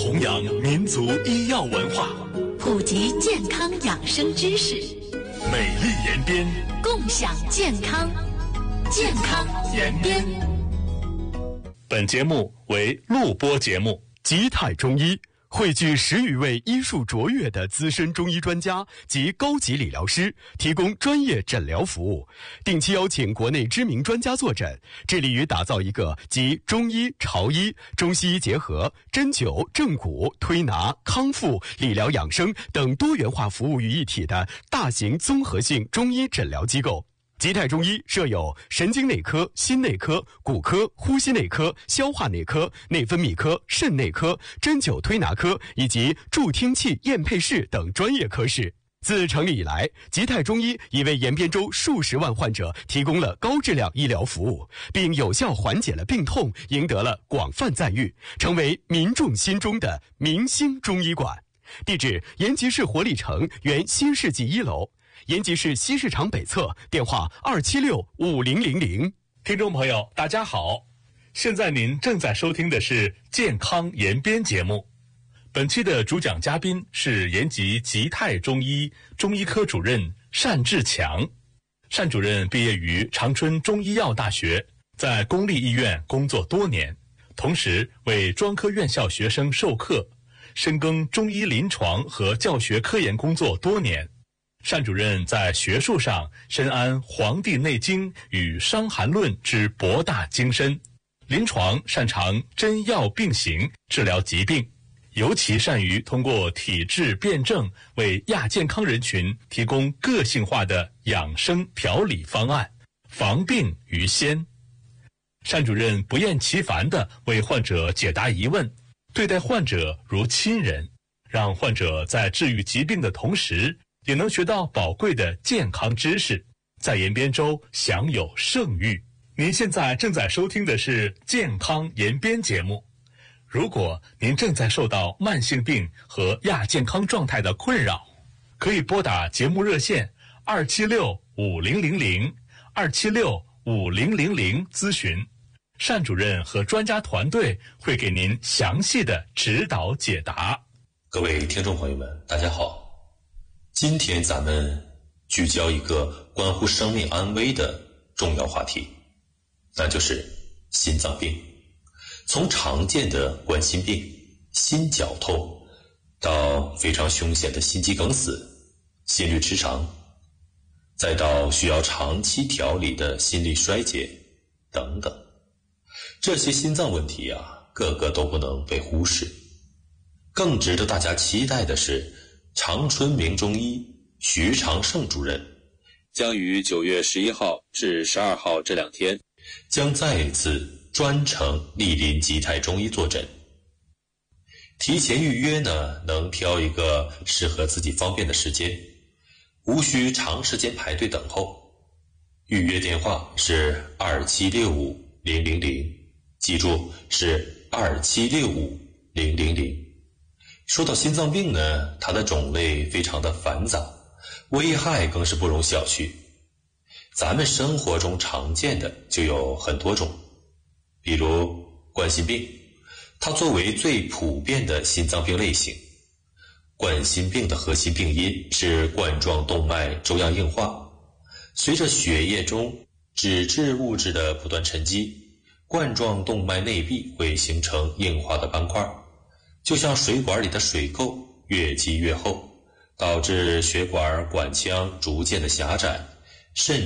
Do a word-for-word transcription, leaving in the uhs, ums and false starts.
弘扬民族医药文化， 普及健康养生知识， 美丽延边， 共享健康，健康延边。 本节目为录播节目。 吉泰中医汇聚十余位医术卓越的资深中医专家及高级理疗师，提供专业诊疗服务，定期邀请国内知名专家坐诊，致力于打造一个集中医、潮医、中西医结合、针灸、正骨、推拿、康复、理疗养生等多元化服务于一体的大型综合性中医诊疗机构。吉泰中医设有神经内科、心内科、骨科、呼吸内科、消化内科、内分泌科、肾内科、针灸推拿科以及助听器验配室等专业科室。自成立以来，吉泰中医已为延边州数十万患者提供了高质量医疗服务，并有效缓解了病痛，赢得了广泛赞誉，成为民众心中的明星中医馆。地址：延吉市活力城原新世纪一楼。延吉市西市场北侧，电话二七六五零零零。 听众朋友，大家好，现在您正在收听的是健康延边节目。本期的主讲嘉宾是延吉吉泰中医中医科主任单志强。单主任毕业于长春中医药大学，在公立医院工作多年，同时为专科院校学生授课，深耕中医临床和教学科研工作多年。单主任在学术上深谙《黄帝内经》与《伤寒论》之博大精深，临床擅长针药并行治疗疾病，尤其善于通过体质辩证为亚健康人群提供个性化的养生调理方案，防病于先。单主任不厌其烦地为患者解答疑问，对待患者如亲人，让患者在治愈疾病的同时也能学到宝贵的健康知识，在延边州享有盛誉。您现在正在收听的是健康延边节目。如果您正在受到慢性病和亚健康状态的困扰，可以拨打节目热线二七六五零零零二七六五零零零咨询，单主任和专家团队会给您详细的指导解答。 各位听众朋友们，大家好。今天咱们聚焦一个关乎生命安危的重要话题，那就是心脏病。从常见的冠心病、心绞痛，到非常凶险的心肌梗死、心律迟长，再到需要长期调理的心力衰竭等等，这些心脏问题啊，个个都不能被忽视。更值得大家期待的是，长春名中医徐长胜主任将于九月十一号至十二号这两天，将再一次专程莅临吉泰中医坐诊。提前预约呢，能挑一个适合自己方便的时间，无需长时间排队等候。预约电话是二七六五零零零，记住是二七六五零零零。说到心脏病呢，它的种类非常的繁杂，危害更是不容小觑。咱们生活中常见的就有很多种，比如冠心病，它作为最普遍的心脏病类型。冠心病的核心病因是冠状动脉粥样硬化，随着血液中脂质物质的不断沉积，冠状动脉内壁会形成硬化的斑块，就像水管里的水垢越积越厚，导致血管管腔逐渐的狭窄，甚